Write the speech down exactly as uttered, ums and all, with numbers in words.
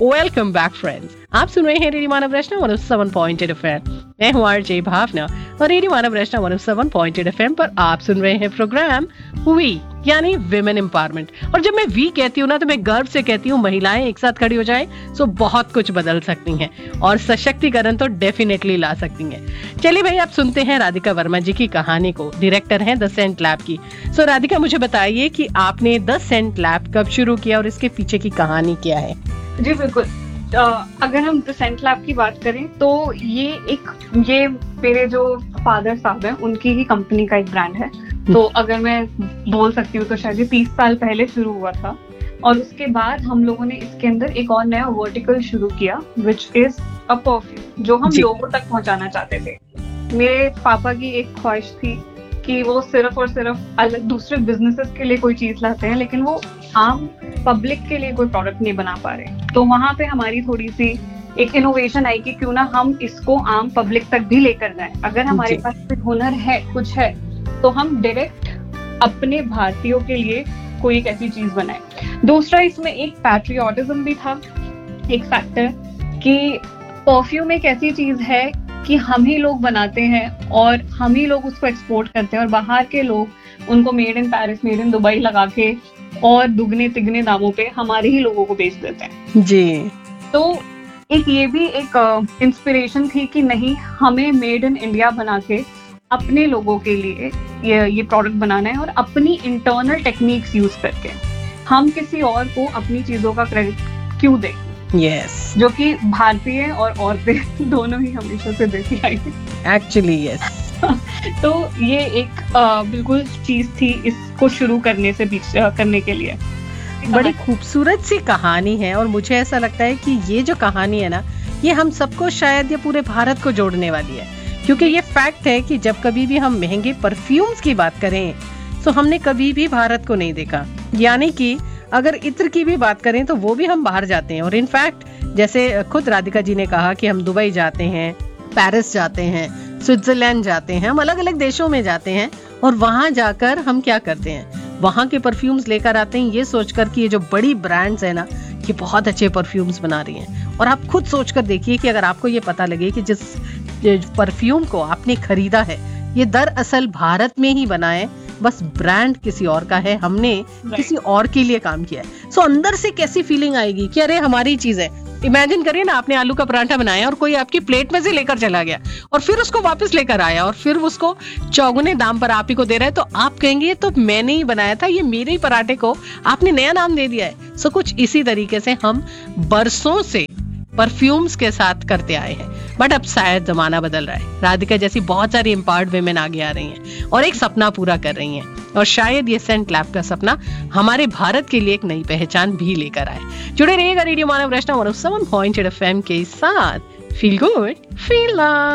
Welcome back friends, आप सुन रहे हैं रेडियो मानव रचना one O seven point eight FM. मैं हूँ आरजे भावना और रेडियो मानव रचना one O seven point eight FM पर आप सुन रहे हैं प्रोग्राम वी यानी विमेन एम्पावरमेंट। और जब मैं वी कहती हूँ ना तो मैं गर्व से कहती हूँ महिलाएं एक साथ खड़ी हो जाएं तो बहुत कुछ बदल सकती हैं और सशक्तिकरण तो डेफिनेटली ला सकती हैं। चलिए भाई, आप सुनते हैं राधिका वर्मा जी की कहानी को। डायरेक्टर हैं द सेंट लैब की। सो राधिका, मुझे बताइए कि आपने द सेंट लैब कब शुरू किया और इसके पीछे की कहानी क्या है? जी बिल्कुल। uh, अगर हम द सेंट लैब की बात करें तो ये एक ये मेरे जो फादर साहब हैं उनकी ही कंपनी का एक ब्रांड है। तो अगर मैं बोल सकती हूँ तो शायद ये तीस साल पहले शुरू हुआ था और उसके बाद हम लोगों ने इसके अंदर एक और नया वर्टिकल शुरू किया विच इज अ परफ्यूम, जो हम लोगों तक पहुंचाना चाहते थे। मेरे पापा की एक ख्वाहिश थी कि वो सिर्फ और सिर्फ अलग दूसरे बिजनेसेस के लिए कोई चीज लाते हैं लेकिन वो आम पब्लिक के लिए कोई प्रोडक्ट नहीं बना पा रहे। तो वहां पे हमारी थोड़ी सी एक इनोवेशन आई कि क्यों ना हम इसको आम पब्लिक तक भी लेकर जाएं। अगर हमारे पास कोई हुनर है, कुछ है, तो हम डायरेक्ट अपने भारतीयों के लिए कोई एक ऐसी चीज बनाए। दूसरा, इसमें एक पैट्रियोटिज्म भी था, एक फैक्टर कि परफ्यूम एक ऐसी चीज है कि हम ही लोग बनाते हैं और हम ही लोग उसको एक्सपोर्ट करते हैं और बाहर के लोग उनको made in Paris, made in Dubai लगा के और दुगने तिगने दामों पे हमारे ही लोगों को बेच देते हैं जी। तो एक ये भी एक इंस्पिरेशन uh, थी कि नहीं, हमें मेड इन इंडिया बना के अपने लोगों के लिए ये ये प्रोडक्ट बनाना है और अपनी इंटरनल टेक्निक्स यूज करके हम किसी और को अपनी चीजों का क्रेडिट क्यों दें? Yes yes. जो कि भारतीय और औरतें दोनों ही हमेशा से देती आई है एक्चुअली। यस तो ये एक आ, बिल्कुल चीज थी इसको शुरू करने से बीच आ, करने के लिए। बड़ी खूबसूरत सी कहानी है और मुझे ऐसा लगता है कि ये जो कहानी है ना, ये हम सबको शायद ये पूरे भारत को जोड़ने वाली है, क्योंकि ये फैक्ट है कि जब कभी भी हम महंगे परफ्यूम्स की बात करें तो हमने कभी भी भारत को नहीं देखा। यानी कि अगर इत्र की भी बात करें तो वो भी हम बाहर जाते हैं। और इनफैक्ट जैसे खुद राधिका जी ने कहा कि हम दुबई जाते हैं, पेरिस जाते हैं, स्विट्जरलैंड जाते हैं, हम अलग अलग देशों में जाते हैं और वहां जाकर हम क्या करते हैं, वहां के परफ्यूम्स लेकर आते हैं ये सोचकर कि ये जो बड़ी ब्रांड्स है ना, ये बहुत अच्छे परफ्यूम्स बना रही हैं। और आप खुद सोचकर देखिए कि अगर आपको ये पता लगे कि जिस परफ्यूम को आपने खरीदा है ये दरअसल भारत में ही बना है, बस ब्रांड किसी और का है, हमने किसी और के लिए काम किया है। सो अंदर से कैसी फीलिंग आएगी कि अरे हमारी चीज है। इमेजिन करिए ना, आपने आलू का पराठा बनाया और कोई आपकी प्लेट में से लेकर चला गया और फिर उसको वापस लेकर आया और फिर उसको चौगुने दाम पर आप ही को दे रहा है, तो आप कहेंगे ये तो मैंने ही बनाया था, ये मेरे ही पराठे को आपने नया नाम दे दिया है। सो कुछ इसी तरीके से हम बरसों से परफ्यूम्स के साथ करते आए हैं, बट अब शायद जमाना बदल रहा है। राधिका जैसी बहुत सारी एम्पावर्ड विमेन आगे आ रही हैं और एक सपना पूरा कर रही हैं और शायद ये सेंट लैब का सपना हमारे भारत के लिए एक नई पहचान भी लेकर आए। जुड़े रहिएगा रेडियो मानव रचना one O seven point eight FM के साथ। Feel good, feel love.